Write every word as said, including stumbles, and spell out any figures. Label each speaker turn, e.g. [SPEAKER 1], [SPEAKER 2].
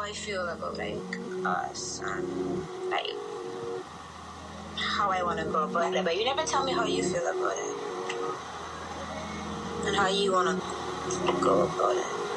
[SPEAKER 1] I feel about like us and like how I want to go about it. But you never tell me how you feel about it and how you want to go about it.